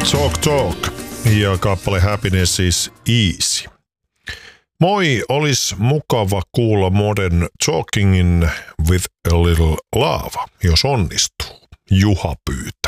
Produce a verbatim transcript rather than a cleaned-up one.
Talk Talk ja kappale Happiness is Easy. Moi, olis mukava kuulla Modern Talkingin With a Little Love, jos onnistuu. Juha pyytää.